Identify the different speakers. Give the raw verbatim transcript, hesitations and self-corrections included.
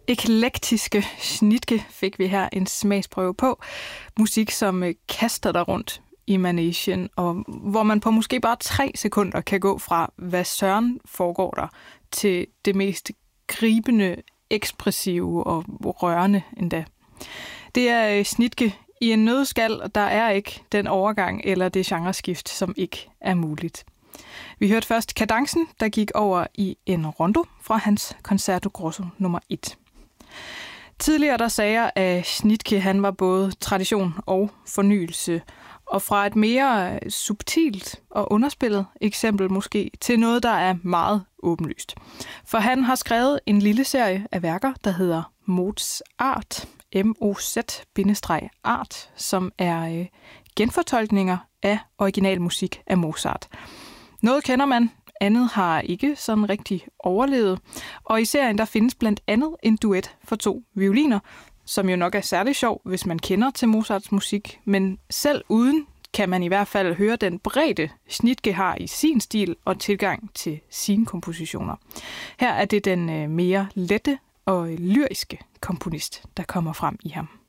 Speaker 1: eklektiske Schnittke fik vi her en smagsprøve på. Musik, som kaster dig rundt i managen, og hvor man på måske bare tre sekunder kan gå fra, hvad søren foregår der, til det mest gribende, ekspressive og rørende endda. Det er Schnittke i en nøddeskal, og der er ikke den overgang eller det genreskift, som ikke er muligt. Vi hørte først kadencen, der gik over i en rondo fra hans Concerto Grosso nummer et. Tidligere der sagde jeg, at Schnittke han var både tradition og fornyelse, og fra et mere subtilt og underspillet eksempel måske til noget, der er meget åbenlyst. For han har skrevet en lille serie af værker, der hedder Mozart, M O Z-art, som er øh, genfortolkninger af originalmusik af Mozart. Noget kender man, andet har ikke sådan rigtig overlevet, og i serien der findes blandt andet en duet for to violiner, som jo nok er særlig sjov, hvis man kender til Mozarts musik, men selv uden kan man i hvert fald høre den bredde, Schnittke har i sin stil og tilgang til sine kompositioner. Her er det den mere lette og lyriske komponist, der kommer frem i ham.